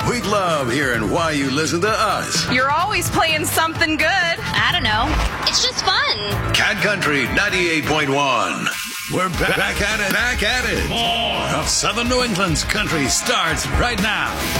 We love hearing why you listen to us. You're always playing something good. I don't know. It's just fun. Cat Country 98.1. We're back at it. More of Southern New England's country starts right now.